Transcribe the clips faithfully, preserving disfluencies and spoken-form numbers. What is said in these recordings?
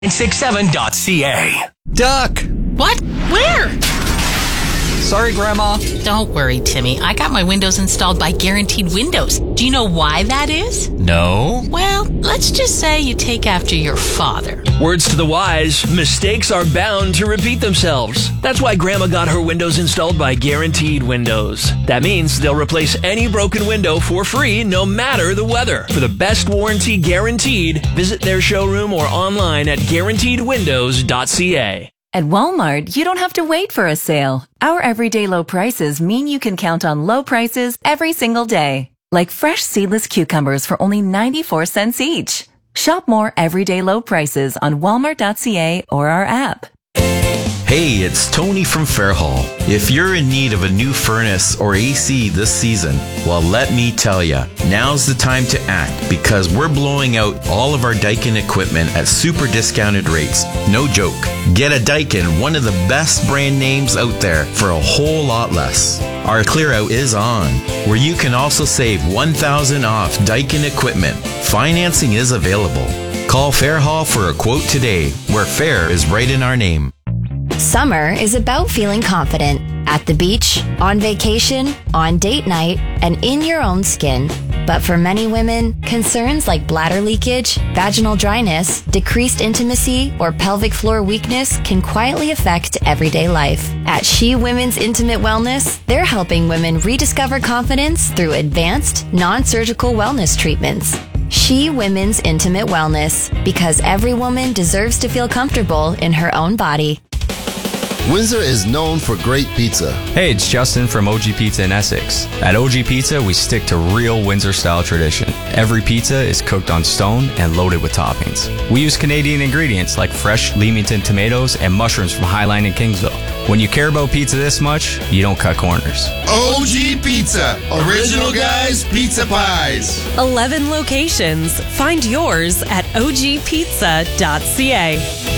nine six seven dot c a. Duck! What? Where? Sorry, Grandma. Don't worry, Timmy. I got my windows installed by Guaranteed Windows. Do you know why that is? No. Well, let's just say you take after your father. Words to the wise, mistakes are bound to repeat themselves. That's why Grandma got her windows installed by Guaranteed Windows. That means they'll replace any broken window for free, no matter the weather. For the best warranty guaranteed, visit their showroom or online at guaranteed windows dot c a. At Walmart, you don't have to wait for a sale. Our everyday low prices mean you can count on low prices every single day. Like fresh seedless cucumbers for only ninety-four cents each. Shop more everyday low prices on walmart dot c a or our app. Hey, it's Tony from Fairhall. If you're in need of a new furnace or A C this season, well, let me tell ya, now's the time to act because we're blowing out all of our Daikin equipment at super discounted rates. No joke. Get a Daikin, one of the best brand names out there, for a whole lot less. Our clear out is on, where you can also save one thousand dollars off Daikin equipment. Financing is available. Call Fairhall for a quote today, where fair is right in our name. Summer is about feeling confident at the beach, on vacation, on date night, and in your own skin. But for many women, concerns like bladder leakage, vaginal dryness, decreased intimacy, or pelvic floor weakness can quietly affect everyday life. At She Women's Intimate Wellness, they're helping women rediscover confidence through advanced, non-surgical wellness treatments. She Women's Intimate Wellness, because every woman deserves to feel comfortable in her own body. Windsor is known for great pizza. Hey, it's Justin from O G Pizza in Essex. At O G Pizza, we stick to real Windsor-style tradition. Every pizza is cooked on stone and loaded with toppings. We use Canadian ingredients like fresh Leamington tomatoes and mushrooms from Highline and Kingsville. When you care about pizza this much, you don't cut corners. O G Pizza. Original guys, pizza pies. eleven locations. Find yours at o g pizza dot c a.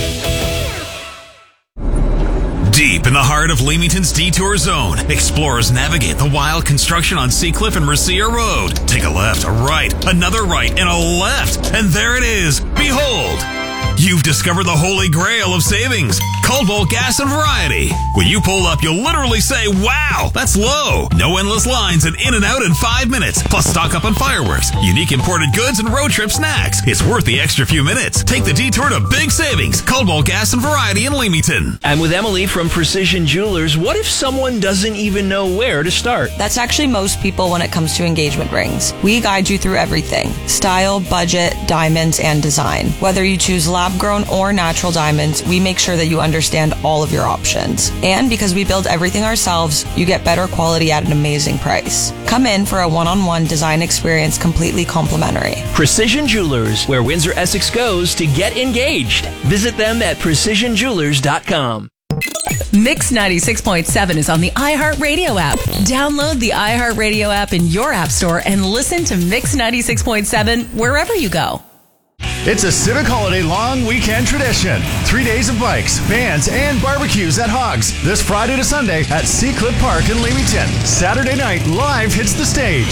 Deep in the heart of Leamington's Detour Zone, explorers navigate the wild construction on Seacliff and Mercia Road. Take a left, a right, another right, and a left. And there it is. Behold! You've discovered the holy grail of savings, Coldwell Gas and Variety. When you pull up, you'll literally say, wow, that's low. No endless lines and in and out in five minutes. Plus stock up on fireworks, unique imported goods, and road trip snacks. It's worth the extra few minutes. Take the detour to big savings, Coldwell Gas and Variety in Leamington. I'm with Emily from Precision Jewelers. What if someone doesn't even know where to start? That's actually most people when it comes to engagement rings. We guide you through everything. Style, budget, diamonds, and design. Whether you choose lab-grown or natural diamonds, we make sure that you understand all of your options. And because we build everything ourselves, you get better quality at an amazing price. Come in for a one-on-one design experience completely complimentary. Precision Jewelers, where Windsor Essex goes to get engaged. Visit them at precision jewelers dot com. Mix ninety-six point seven is on the iHeartRadio app. Download the iHeartRadio app in your app store and listen to Mix ninety-six point seven wherever you go. It's a Civic Holiday long weekend tradition. Three days of bikes, bands, and barbecues at Hogs. This Friday to Sunday at Seacliff Park in Leamington. Saturday night, Live hits the stage.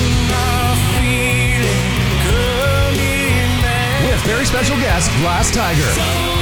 With very special guest, Glass Tiger.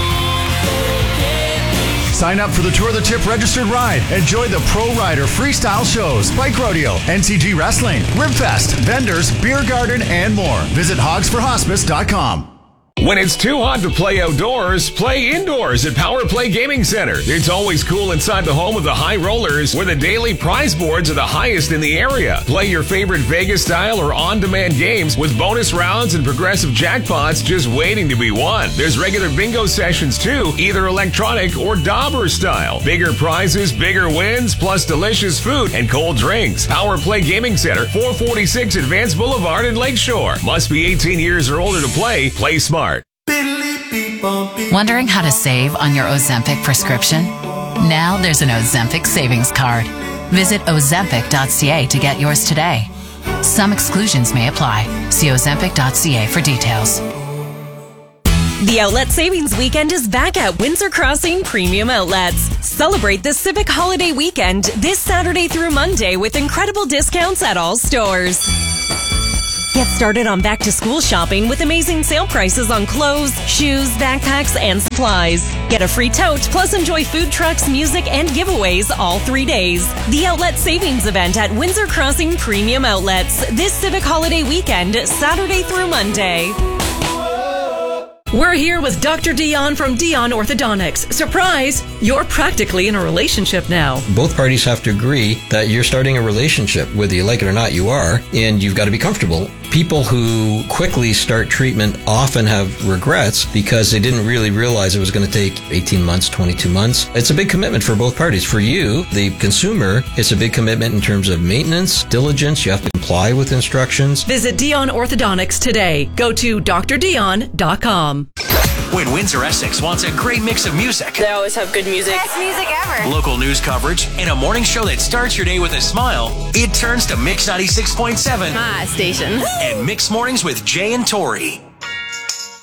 Sign up for the Tour the Tip registered ride. Enjoy the Pro Rider freestyle shows, bike rodeo, N C G wrestling, Ribfest, vendors, beer garden, and more. Visit hogs for hospice dot com. When it's too hot to play outdoors, play indoors at Power Play Gaming Center. It's always cool inside the home of the High Rollers, where the daily prize boards are the highest in the area. Play your favorite Vegas-style or on-demand games with bonus rounds and progressive jackpots just waiting to be won. There's regular bingo sessions too, either electronic or Dauber style. Bigger prizes, bigger wins, plus delicious food and cold drinks. Power Play Gaming Center, four forty-six Advance Boulevard in Lakeshore. Must be eighteen years or older to play. Play smart. Wondering how to save on your Ozempic prescription? Now there's an Ozempic savings card. Visit ozempic dot c a to get yours today. Some exclusions may apply. See ozempic dot c a for details. The Outlet Savings Weekend is back at Windsor Crossing Premium Outlets. Celebrate the Civic Holiday Weekend this Saturday through Monday with incredible discounts at all stores. Get started on back-to-school shopping with amazing sale prices on clothes, shoes, backpacks, and supplies. Get a free tote, plus enjoy food trucks, music, and giveaways all three days. The Outlet Savings Event at Windsor Crossing Premium Outlets this Civic Holiday weekend, Saturday through Monday. We're here with Doctor Dion from Dion Orthodontics. Surprise! You're practically in a relationship now. Both parties have to agree that you're starting a relationship, whether you like it or not, you are, and you've got to be comfortable. People who quickly start treatment often have regrets because they didn't really realize it was going to take eighteen months, twenty-two months. It's a big commitment for both parties. For you, the consumer, it's a big commitment in terms of maintenance, diligence. You have to comply with instructions. Visit Dion Orthodontics today. Go to d r dion dot com. When Windsor Essex wants a great mix of music. They always have good music. Best music ever. Local news coverage and a morning show that starts your day with a smile. It turns to Mix ninety-six point seven. My station. And Mix Mornings with Jay and Tori.